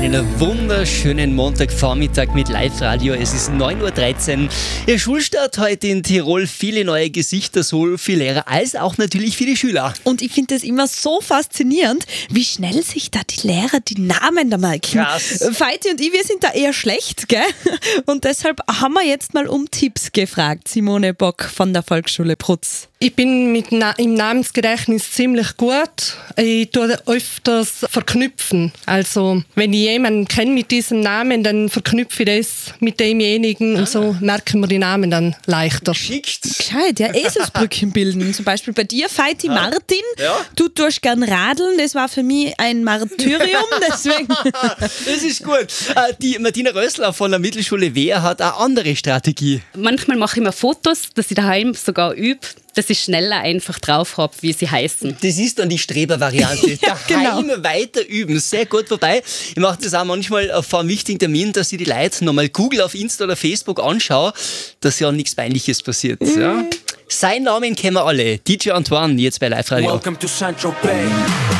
Einen wunderschönen Montagvormittag mit Live-Radio. Es ist 9.13 Uhr. Ihr Schulstart heute in Tirol. Viele neue Gesichter, sowohl für Lehrer als auch natürlich für die Schüler. Und ich finde es immer so faszinierend, wie schnell sich da die Lehrer die Namen da merken. Krass. Feiti und ich, wir sind da eher schlecht, gell? Und deshalb haben wir jetzt mal um Tipps gefragt. Simone Bock von der Volksschule Prutz. Ich bin im Namensgedächtnis ziemlich gut. Ich tue öfters verknüpfen. Also, wenn ich jemanden kenne mit diesem Namen, dann verknüpfe ich das mit demjenigen und so merken wir die Namen dann leichter. Geschickt. Gescheit, ja, Eselsbrücken bilden. Zum Beispiel bei dir, Feiti Martin. Ja. Du tust gern radeln, das war für mich ein Martyrium, deswegen. Das ist gut. Die Martina Rössler von der Mittelschule Wehr hat eine andere Strategie. Manchmal mache ich mir Fotos, dass ich daheim sogar übe, dass ich schneller einfach drauf habe, wie sie heißen. Das ist dann die Streber-Variante. Ja, Daheim weiter üben. Sehr gut. Wobei, ich mache das auch manchmal vor einem wichtigen Termin, dass ich die Leute nochmal Google auf Insta oder Facebook anschaue, dass ja nichts Peinliches passiert. Ja? Sein Namen kennen wir alle. DJ Antoine, jetzt bei Live Radio. Welcome to Central Bay.